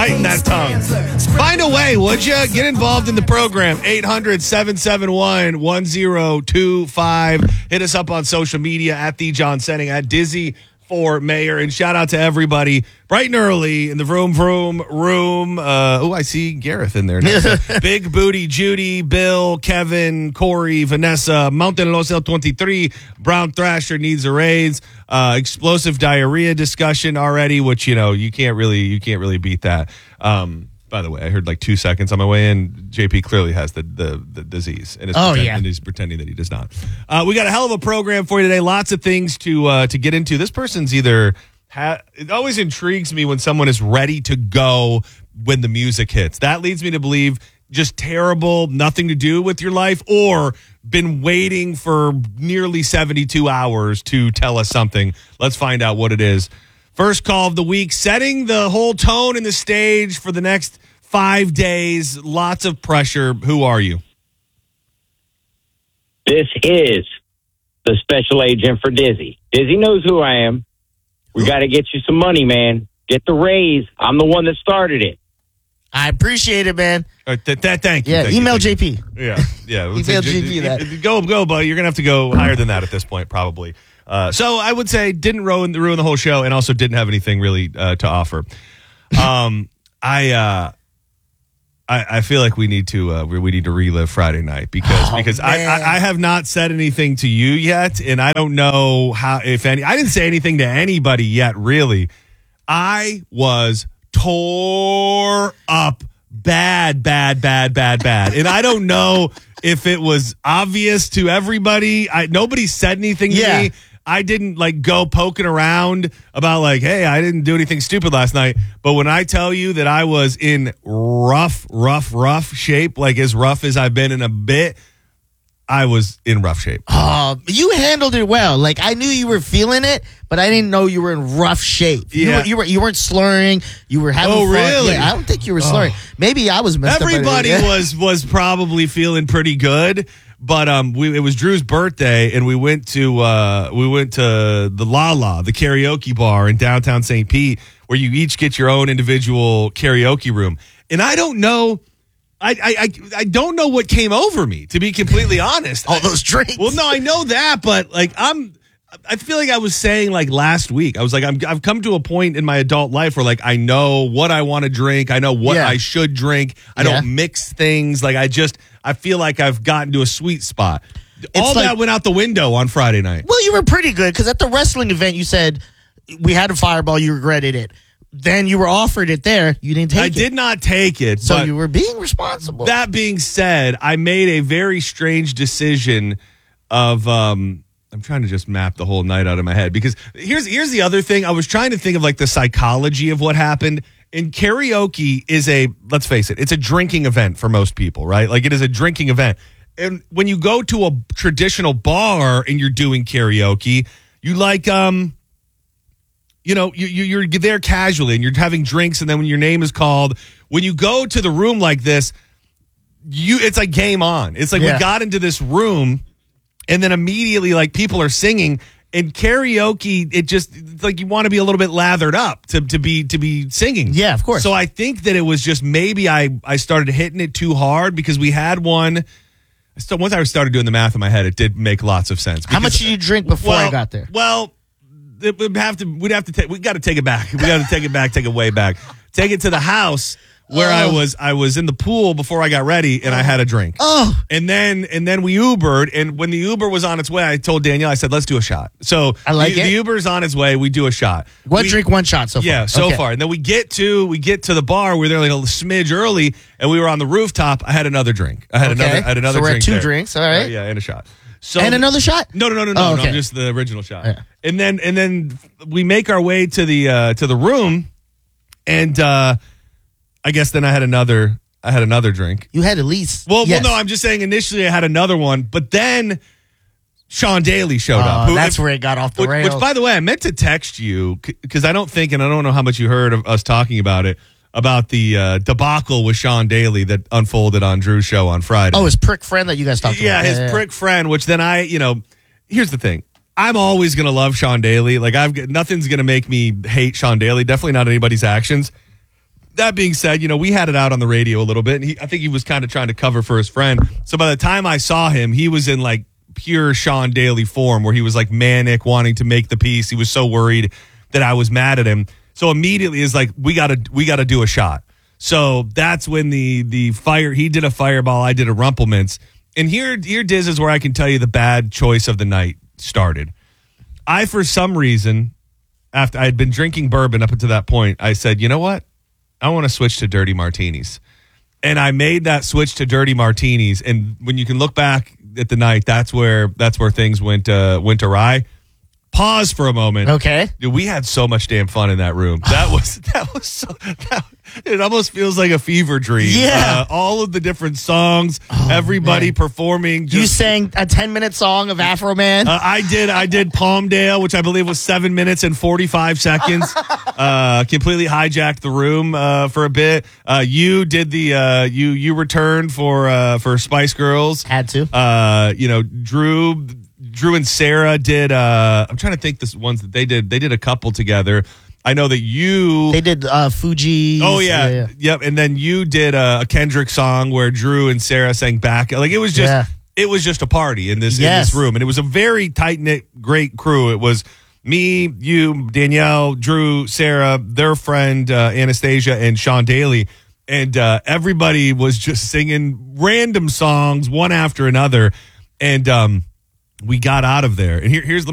Tighten that tongue. Find a way, would you? Get involved in the program. 800-771-1025. Hit us up on social media at The John Senning, at Dizzy for Mayor. And shout out to everybody bright and early in the Vroom room. I see Gareth in there now. Big Booty, Judy, Bill, Kevin, Corey, Vanessa, Mountain Los El 23, Brown Thrasher needs a raise. Explosive diarrhea discussion already, which, you can't really beat that. By the way, I heard like 2 seconds on my way in. JP clearly has the disease, and he's pretending that he does not. We got a hell of a program for you today. Lots of things to get into. This person's either it always intrigues me when someone is ready to go when the music hits. That leads me to believe just terrible, nothing to do with your life, or been waiting for nearly 72 hours to tell us something. Let's find out what it is. First call of the week, setting the whole tone and the stage for the next 5 days. Lots of pressure. Who are you? This is the special agent for Dizzy. Dizzy knows who I am. We got to get you some money, man. Get the raise. I'm the one that started it. I appreciate it, man. Thank you. Yeah, email JP. Yeah. Email JP that. Go, but you're going to have to go higher than that at this point, probably. So I would say didn't ruin the whole show, and also didn't have anything really to offer. I feel like we need to relive Friday night because I have not said anything to you yet, and I don't know how, if any. I didn't say anything to anybody yet. Really, I was tore up bad, and I don't know if it was obvious to everybody. Nobody said anything to me. I didn't go poking around about hey, I didn't do anything stupid last night. But when I tell you that I was in rough shape, as rough as I've been in a bit, I was in rough shape. You handled it well. I knew you were feeling it, but I didn't know you were in rough shape. Yeah. You weren't slurring. You were having fun. Really? Yeah, I don't think you were slurring. Maybe I was messed Everybody up. was probably feeling pretty good. But it was Drew's birthday, and we went to the La, the karaoke bar in downtown St. Pete, where you each get your own individual karaoke room. And I don't know, I don't know what came over me, to be completely honest. All those drinks. Well, no, I know that, but I feel like I was saying last week, I was I've come to a point in my adult life where I know what I want to drink, I know what I should drink, I don't mix things. I feel like I've gotten to a sweet spot. All that went out the window on Friday night. Well, you were pretty good because at the wrestling event you said we had a fireball, you regretted it. Then you were offered it there, you didn't take it. I did not take it. So you were being responsible. That being said, I made a very strange decision of I'm trying to just map the whole night out of my head, because here's the other thing. I was trying to think of the psychology of what happened. And karaoke is let's face it, it's a drinking event for most people, right? It is a drinking event. And when you go to a traditional bar and you're doing karaoke, you're there casually and you're having drinks, and then when your name is called, when you go to the room like this, it's like game on. It's we got into this room, and then immediately people are singing. In karaoke, it's you want to be a little bit lathered up to be singing. Yeah, of course. So I think that it was just maybe I started hitting it too hard, because we had one. Once I started doing the math in my head, it did make lots of sense. How much did you drink before I got there? Well, we got to take it back. We got to take it back, take it way back. Take it to the house where I was in the pool before I got ready, and I had a drink. And then we Ubered, and when the Uber was on its way, I told Danielle, I said, let's do a shot. So the Uber's on its way, we do a shot. One drink, one shot so far. Yeah, so far. And then we get to the bar. We were there a smidge early, and we were on the rooftop. I had another drink. I had another so we're drink. At two there. drinks, all right. Yeah, and a shot. So and another shot? No, okay. just the original shot. Yeah. And then we make our way to the room, and I guess then I had another drink. You had at least. Well, no, I'm just saying initially I had another one, but then Sean Daly showed up. That's where it got off the rails. Which, by the way, I meant to text you because I don't think, and I don't know how much you heard of us talking about it, about the debacle with Sean Daly that unfolded on Drew's show on Friday. Oh, his prick friend that you guys talked about. Yeah, his prick friend, which then here's the thing. I'm always going to love Sean Daly. Nothing's going to make me hate Sean Daly. Definitely not anybody's actions. that being said, we had it out on the radio a little bit, and I think he was kind of trying to cover for his friend. So by the time I saw him, he was in like pure Sean Daly form, where he was like manic, wanting to make the piece. He was so worried that I was mad at him. So immediately is like, we gotta do a shot. So that's when the fire. He did a Fireball, I did a Rumplemintz, and here Diz is where I can tell you the bad choice of the night started. I, for some reason, after I had been drinking bourbon up until that point, I said, you know what? I want to switch to dirty martinis. And I made that switch to dirty martinis. And when you can look back at the night, that's where things went awry. Pause for a moment. Okay. Dude, we had so much damn fun in that room. It almost feels like a fever dream. Yeah. All of the different songs, everybody performing. You sang a 10-minute song of Afro Man? I did Palmdale, which I believe was 7 minutes and 45 seconds. Completely hijacked the room for a bit. You did you returned for Spice Girls. Had to. Drew and Sarah did. I'm trying to think the ones that they did. They did a couple together. I know that They did Fuji. Oh yeah. Yep. And then you did a Kendrick song where Drew and Sarah sang back. Like it was just a party in this room, and it was a very tight knit, great crew. It was me, you, Danielle, Drew, Sarah, their friend Anastasia, and Sean Daly, and everybody was just singing random songs one after another, and we got out of there. And here's the